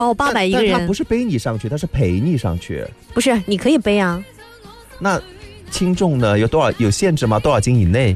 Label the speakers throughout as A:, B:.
A: 哦，800一个人。
B: 但他不是背你上去，他是陪你上去。
A: 不是，你可以背啊。
B: 那轻重呢？有限制吗？多少斤以内？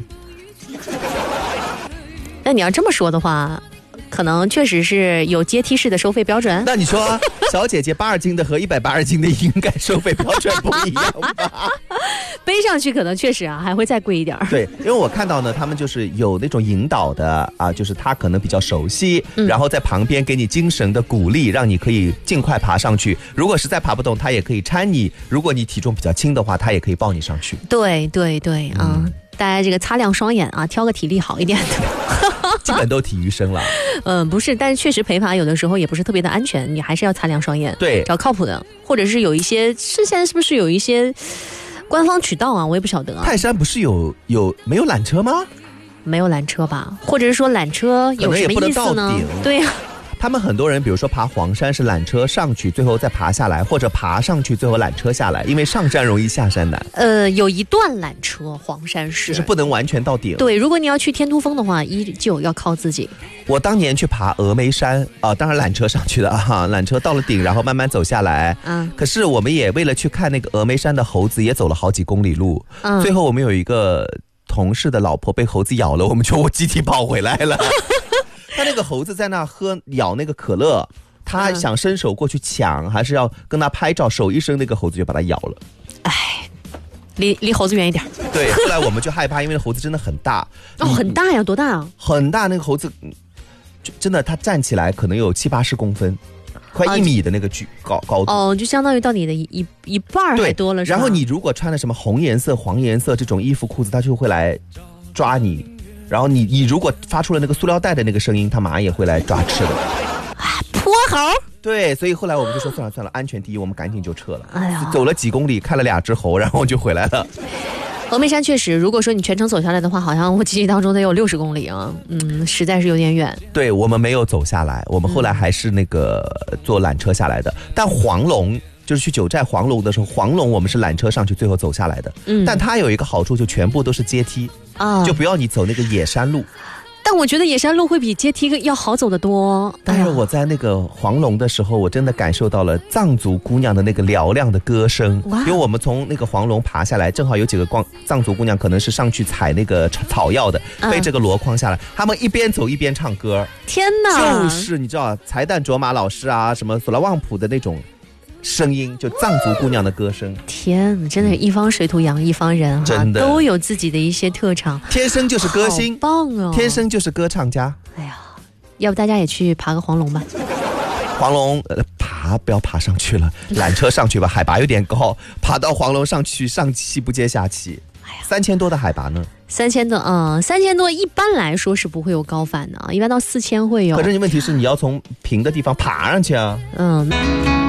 A: 那你要这么说的话，可能确实是有阶梯式的收费标准。
B: 那你说，小姐姐82斤的和180斤的应该收费标准不一样吧？
A: 背上去可能确实啊，还会再贵一点。
B: 对，因为我看到呢，他们就是有那种引导的啊，就是他可能比较熟悉，然后在旁边给你精神的鼓励，让你可以尽快爬上去。如果实在爬不动，他也可以搀你。如果你体重比较轻的话，他也可以抱你上去。
A: 对对对啊。大家这个擦亮双眼啊，挑个体力好一点的。
B: 基本都体育生了。
A: 不是，但是确实陪爬有的时候也不是特别的安全，你还是要擦亮双眼，
B: 对，
A: 找靠谱的，或者是有一些，现在是不是有一些官方渠道啊？我也不晓得啊。
B: 泰山不是没有缆车吗？
A: 没有缆车吧？或者是说缆车有什么意思呢？对呀。
B: 他们很多人比如说爬黄山是缆车上去最后再爬下来，或者爬上去最后缆车下来，因为上山容易下山难。
A: 有一段缆车黄山市
B: 就是不能完全到顶。
A: 对，如果你要去天突峰的话，依旧要靠自己。
B: 我当年去爬峨眉山当然缆车上去的啊，缆车到了顶然后慢慢走下来。可是我们也为了去看那个峨眉山的猴子也走了好几公里路。最后我们有一个同事的老婆被猴子咬了，我们就集体跑回来了。他那个猴子在那咬那个可乐，他想伸手过去抢，还是要跟他拍照，手一伸那个猴子就把他咬了。
A: 哎，离猴子远一点。
B: 对，后来我们就害怕，因为猴子真的很大。
A: 很大呀，多大啊？
B: 很大，那个猴子真的，他站起来可能有70-80公分，快1米的那个高度。
A: 就相当于到你的一半还多了。
B: 然后你如果穿了什么红颜色、黄颜色这种衣服裤子，他就会来抓你。然后你如果发出了那个塑料袋的那个声音，他马上也会来抓吃的。
A: 泼猴。
B: 对，所以后来我们就说算了，安全第一，我们赶紧就撤了。走了几公里，看了2只猴，然后就回来了。
A: 峨眉山确实，如果说你全程走下来的话，好像我记忆当中得有60公里啊，实在是有点远。
B: 对，我们没有走下来，我们后来还是那个坐缆车下来的。但黄龙就是去九寨黄龙的时候，黄龙我们是缆车上去，最后走下来的。但它有一个好处，就全部都是阶梯就不要你走那个野山路。
A: 但我觉得野山路会比阶梯要好走得多。
B: 但是我在那个黄龙的时候，我真的感受到了藏族姑娘的那个嘹亮的歌声。因为我们从那个黄龙爬下来，正好有几个藏族姑娘可能是上去采那个草药的，背这个箩筐下来，他们一边走一边唱歌。
A: 天哪！
B: 就是你知道才旦卓玛老师啊，什么索拉旺普的那种声音，就藏族姑娘的歌声。
A: 天，真的是一方水土养一方人哈，
B: 真的
A: 都有自己的一些特长，
B: 天生就是歌星，
A: 好棒哦，
B: 天生就是歌唱家。
A: 哎呀，要不大家也去爬个黄龙吧？
B: 黄龙不要爬上去了，缆车上去吧，海拔有点高，爬到黄龙上去，上气不接下气。3000多的海拔呢
A: ？3000多，3000多一般来说是不会有高反的，一般到4000会有。
B: 可是问题是你要从平的地方爬上去啊。